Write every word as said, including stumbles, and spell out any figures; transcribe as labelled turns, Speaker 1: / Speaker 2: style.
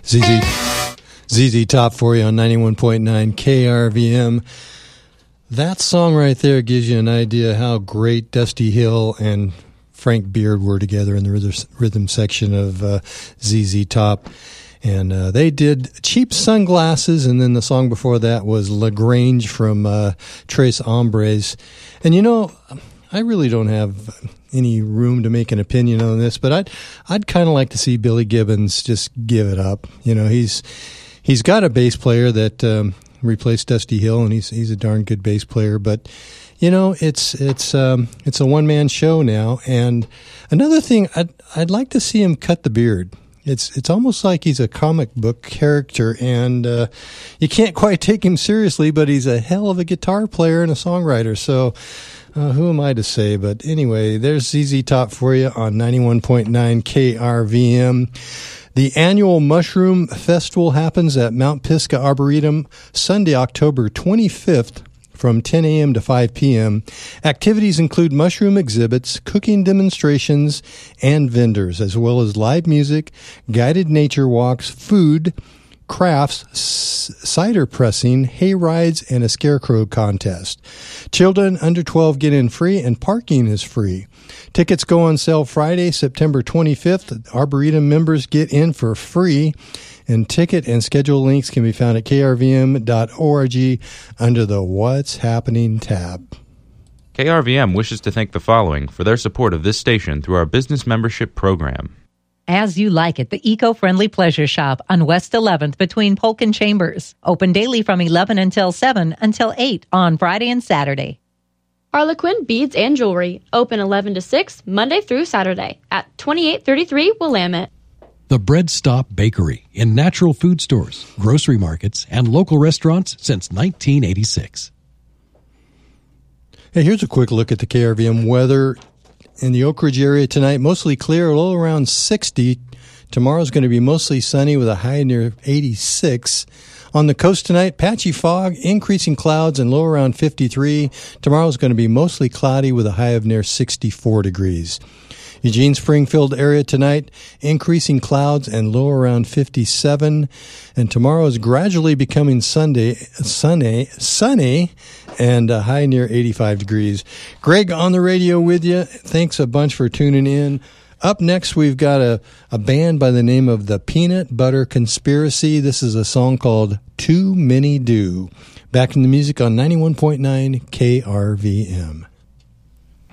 Speaker 1: Z Z, Z Z Top for you on ninety-one point nine K R V M. That song right there gives you an idea how great Dusty Hill and Frank Beard were together in the rhythm, rhythm section of uh, Z Z Top. And uh, they did Cheap Sunglasses, and then the song before that was LaGrange from uh, Tres Hombres. And you know, I really don't have any room to make an opinion on this, but I'd I'd kind of like to see Billy Gibbons just give it up. You know, he's he's got a bass player that um, replaced Dusty Hill, and he's he's a darn good bass player. But you know, it's it's um, it's a one man show now. And another thing, I'd I'd like to see him cut the beard. It's it's almost like he's a comic book character, and uh, you can't quite take him seriously, but he's a hell of a guitar player and a songwriter. So uh, who am I to say? But anyway, there's Z Z Top for you on ninety-one point nine K R V M. The annual Mushroom Festival happens at Mount Pisgah Arboretum Sunday, October twenty-fifth. From ten a.m. to five p.m. Activities include mushroom exhibits, cooking demonstrations, and vendors, as well as live music, guided nature walks, food, crafts, c- cider pressing, hay rides, and a scarecrow contest. Children under twelve get in free, and parking is free. Tickets go on sale Friday, September twenty-fifth. Arboretum members get in for free. And ticket and schedule links can be found at k r v m dot org under the What's Happening tab.
Speaker 2: K R V M wishes to thank the following for their support of this station through our business membership program.
Speaker 3: As You Like It, the eco-friendly pleasure shop on West eleventh between Polk and Chambers. Open daily from eleven until seven until eight on Friday and Saturday.
Speaker 4: Harlequin Beads and Jewelry, open eleven to six, Monday through Saturday at twenty-eight thirty-three Willamette.
Speaker 5: The Bread Stop Bakery in natural food stores, grocery markets, and local restaurants since nineteen eighty-six.
Speaker 1: Hey, here's a quick look at the K R V M weather in the Oak Ridge area tonight. Mostly clear, a little around sixty. Tomorrow's going to be mostly sunny with a high near eighty-six. On the coast tonight, patchy fog, increasing clouds, and low around fifty-three. Tomorrow's going to be mostly cloudy with a high of near sixty-four degrees. Eugene Springfield area tonight, increasing clouds and low around fifty-seven. And tomorrow is gradually becoming Sunday, sunny, sunny, and a high near eighty-five degrees. Greg on the radio with you. Thanks a bunch for tuning in. Up next, we've got a, a band by the name of the Peanut Butter Conspiracy. This is a song called Too Many Do. Back in the music on ninety-one point nine K R V M.